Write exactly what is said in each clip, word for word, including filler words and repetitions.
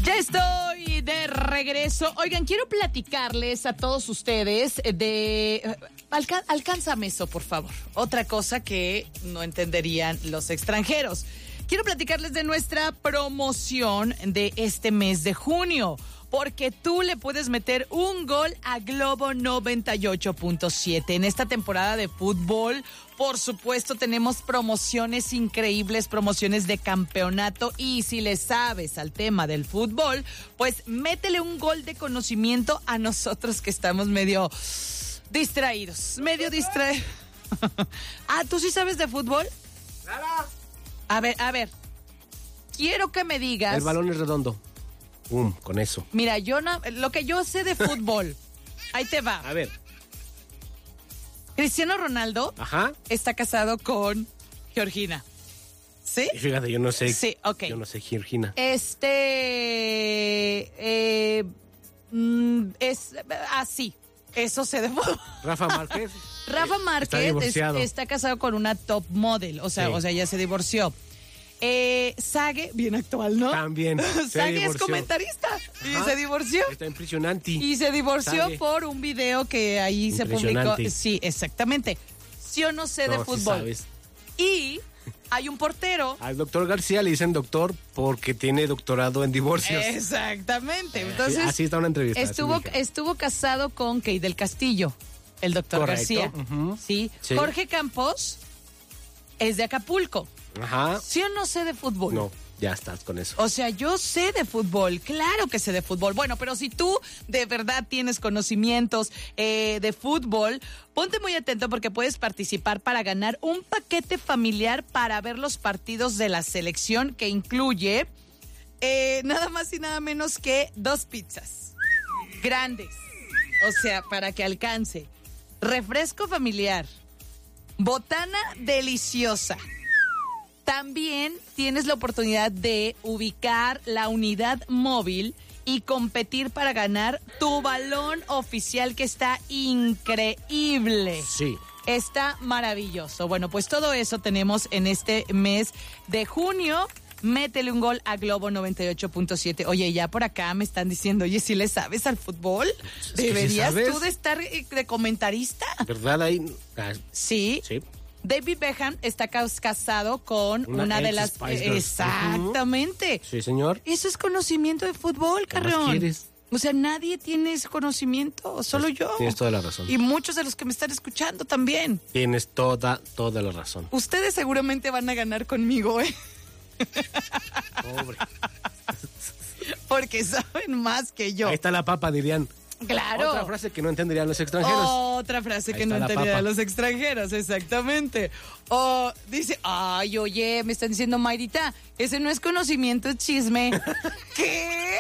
Ya estoy de regreso. Oigan, quiero platicarles a todos ustedes de... Alca- alcánzame eso, por favor. Otra cosa que no entenderían los extranjeros. Quiero platicarles de nuestra promoción de este mes de junio, porque tú le puedes meter un gol a Globo noventa y ocho punto siete. En esta temporada de fútbol, por supuesto, tenemos promociones increíbles, promociones de campeonato. Y si le sabes al tema del fútbol, pues métele un gol de conocimiento a nosotros que estamos medio distraídos, medio distraídos. Ah, ¿tú sí sabes de fútbol? ¡Nada! A ver, a ver. Quiero que me digas... El balón es redondo. Um, con eso. Mira, yo no, lo que yo sé de fútbol, ahí te va. A ver. Cristiano Ronaldo Ajá. está casado con Georgina. ¿Sí? Y fíjate, yo no sé. Sí, ok. Yo no sé, Georgina. Este... Eh, mm, es así. Eso sé de fútbol. Rafa Márquez. Rafa está Márquez es- divorciado. está casado con una top model. O sea, Sí. o sea, ya se divorció. Eh, Sage, bien actual, ¿no? También. se Sage es divorció. comentarista y Ajá. se divorció. Está impresionante. Y se divorció Sage. por un video que ahí se publicó. Impresionante. Sí, exactamente. Sí o no sé de No, sí fútbol. sabes. Y hay un portero. Al doctor García le dicen doctor porque tiene doctorado en divorcios. Exactamente. Así- Entonces, así está una entrevista. así estuvo, me dijeron. estuvo casado con Key del Castillo, el doctor Correcto, García. ujú. Sí. Sí. Jorge Campos es de Acapulco. Ajá. ¿Sí o no sé de fútbol? No, ya estás con eso. O sea, yo sé de fútbol, claro que sé de fútbol. Bueno, pero si tú de verdad tienes conocimientos eh, de fútbol, ponte muy atento porque puedes participar para ganar un paquete familiar para ver los partidos de la selección que incluye eh, nada más y nada menos que dos pizzas grandes. O sea, para que alcance. Refresco familiar. Botana deliciosa. También tienes la oportunidad de ubicar la unidad móvil y competir para ganar tu balón oficial, que está increíble. Sí. Está maravilloso. Bueno, pues todo eso tenemos en este mes de junio. Métele un gol a Globo noventa y ocho punto siete. Oye, ya por acá me están diciendo, oye, ¿sí le sabes al fútbol? Es que sí ¿Deberías sabes. tú de estar eh, de comentarista? ¿Verdad? Ahí. Ah, Sí. sí. David Beckham está cas- casado con una, Una de ex las... Spice eh, Girls. exactamente. Sí, señor. Eso es conocimiento de fútbol, ¿Qué más Carreón. quieres? O sea, nadie tiene ese conocimiento, solo Pues, yo. Tienes toda la razón. Y muchos de los que me están escuchando también. Tienes toda, toda la razón. Ustedes seguramente van a ganar conmigo, ¿eh? Pobre. Porque saben más que yo. Ahí está la papa, dirían. Claro. Otra frase que no entenderían los extranjeros. Otra frase Ahí que está no la entendían papa. los extranjeros, exactamente. O dice, ay, oye, me están diciendo, Mayrita, ese no es conocimiento, es chisme. ¿Qué?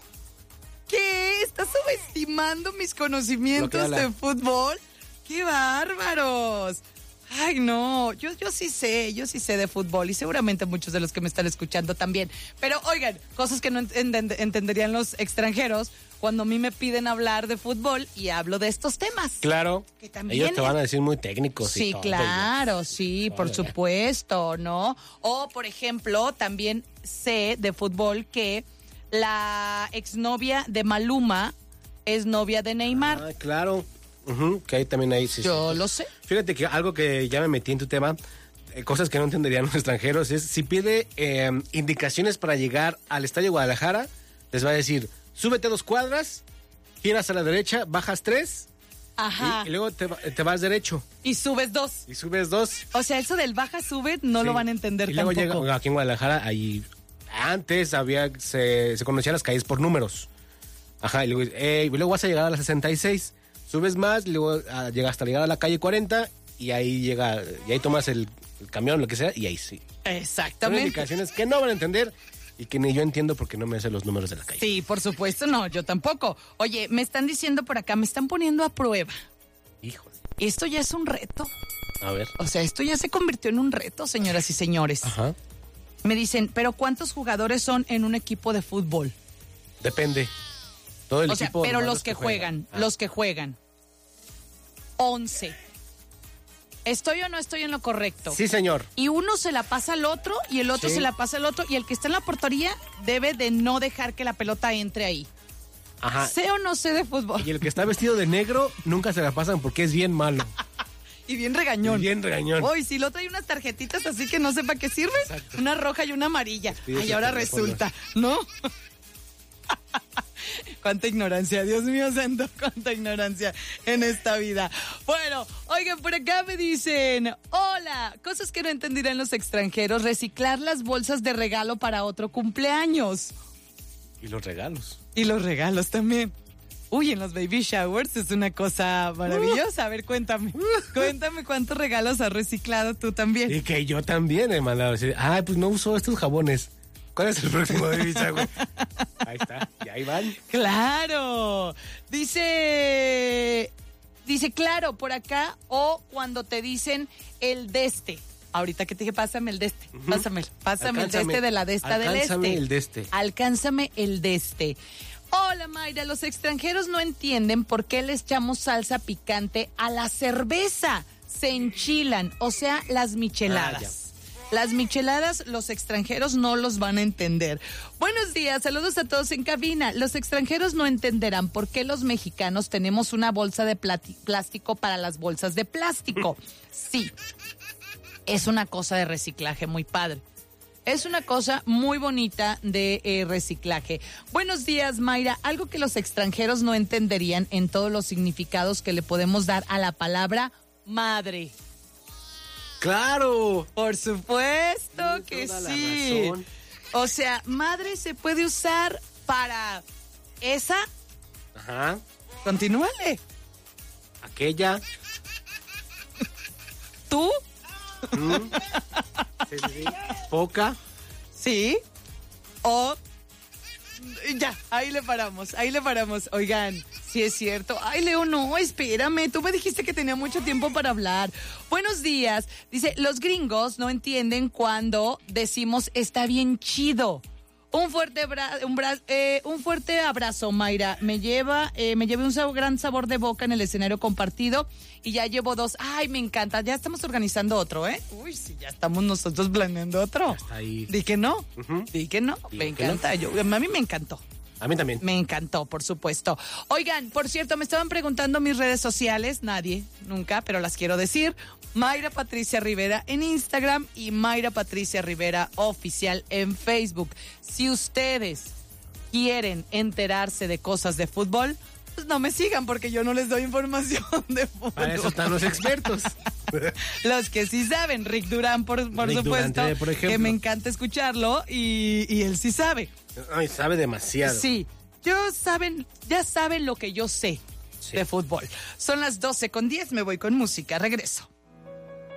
¿Qué? ¿Estás subestimando mis conocimientos Bloqueala. de fútbol? ¡Qué bárbaros! Ay, no, yo, yo sí sé, yo sí sé de fútbol y seguramente muchos de los que me están escuchando también. Pero oigan, cosas que no enten- entenderían los extranjeros cuando a mí me piden hablar de fútbol y hablo de estos temas. Claro. Que también Ellos te es- van a decir muy técnicos. y Sí, todo, claro, sí, por Órale. supuesto, ¿no? O, por ejemplo, también sé de fútbol que la exnovia de Maluma es novia de Neymar. Ah, claro. Ujú, que ahí también hay. Sí, Yo sí. lo sé. Fíjate que algo que ya me metí en tu tema, eh, cosas que no entenderían los extranjeros, es si pide eh, indicaciones para llegar al Estadio Guadalajara, les va a decir, súbete dos cuadras, giras a la derecha, bajas tres, Ajá. y, y luego te, va- te vas derecho Y subes dos. y subes dos. O sea, eso del baja sube no Sí. lo van a entender Y luego tampoco. llega aquí en Guadalajara, ahí antes había, se, se conocían las calles por números. Ajá, y luego, eh, y luego vas a llegar a la sesenta y seis, subes más, y luego ah, llegas hasta llegar a la calle cuarenta, y ahí llega, y ahí tomas el, el camión, lo que sea, y ahí sí. Son Exactamente. indicaciones que no van a entender y que ni yo entiendo porque no me sé los números de la calle. Sí, por supuesto, no, yo tampoco. Oye, me están diciendo por acá, me están poniendo a prueba. Hijo. Esto ya es un reto. A ver. O sea, esto ya se convirtió en un reto, señoras y señores. Ajá. Me dicen, ¿pero cuántos jugadores son en un equipo de fútbol? Depende. Todo el O sea, equipo. pero nomás los que juegan, Ah. los que juegan. once. ¿Estoy o no estoy en lo correcto? Sí, señor. Y uno se la pasa al otro y el otro Sí. se la pasa al otro y el que está en la portería debe de no dejar que la pelota entre ahí. Ajá. ¿Sé o no sé de fútbol? Y el que está vestido de negro nunca se la pasan porque es bien malo. Y bien regañón. Y bien regañón. Uy, si lo trae unas tarjetitas así que no sé para qué sirve. Exacto. Una roja y una amarilla. Pide Ay, su ahora teléfono. resulta, ¿no? Cuánta ignorancia, Dios mío santo, cuánta ignorancia en esta vida. Bueno, oigan, por acá me dicen, hola, cosas que no entenderán los extranjeros, reciclar las bolsas de regalo para otro cumpleaños. Y los regalos. Y los regalos también. Uy, en los baby showers es una cosa maravillosa. A ver, cuéntame. Cuéntame cuántos regalos has reciclado tú también. Y que yo también he mandado. Así, ay, pues no uso estos jabones. ¿Cuál es el próximo baby shower? Ahí está, y ahí van. ¡Claro! Dice, dice, claro, por acá, o cuando te dicen el de este. Ahorita que te dije, pásame el de este, Ujú. pásame, pásame el de Alcánzame, este de la de esta del este. alcánzame el de este. Alcánzame el de este. Hola, Mayra, los extranjeros no entienden por qué les echamos salsa picante a la cerveza. Se enchilan, o sea, las micheladas. Ah, ya. Las micheladas, los extranjeros no los van a entender. Buenos días, saludos a todos en cabina. Los extranjeros no entenderán por qué los mexicanos tenemos una bolsa de plati- plástico para las bolsas de plástico. Sí, es una cosa de reciclaje muy padre. Es una cosa muy bonita de eh, reciclaje. Buenos días, Mayra. Algo que los extranjeros no entenderían en todos los significados que le podemos dar a la palabra madre. ¡Claro! Por supuesto Tienes que toda la sí. razón. O sea, madre se puede usar para esa. Ajá. Continúale. Aquella. ¿Tú? Mm. Sí, sí, sí. Poca. Sí. O. Ya, ahí le paramos, ahí le paramos. Oigan, sí es cierto. Ay, Leo, no, espérame. Tú me dijiste que tenía mucho tiempo para hablar. Buenos días. Dice, los gringos no entienden cuando decimos está bien chido. Un fuerte, bra- un, bra- eh, un fuerte abrazo, Mayra. Me lleva, eh, me llevé un sab- gran sabor de boca en el escenario compartido y ya llevo dos. Ay, me encanta. Ya estamos organizando otro, ¿eh? Uy, sí, ya estamos nosotros planeando otro. Está ahí. Di que no, Ujú. di que no. Di Me que no. encanta. Yo, a mí me encantó. A mí también. Me encantó, por supuesto. Oigan, por cierto, me estaban preguntando mis redes sociales, nadie, nunca, pero las quiero decir. Mayra Patricia Rivera en Instagram y Mayra Patricia Rivera Oficial en Facebook. Si ustedes quieren enterarse de cosas de fútbol, pues no me sigan porque yo no les doy información de fútbol. Para eso están los expertos. Los que sí saben, Rick Durán, por, por Rick supuesto, Durante, por ejemplo. que me encanta escucharlo y, y él sí sabe. Ay, sabe demasiado. Sí, yo saben, ya saben lo que yo sé Sí. de fútbol. Son las doce con diez, me voy con música, regreso.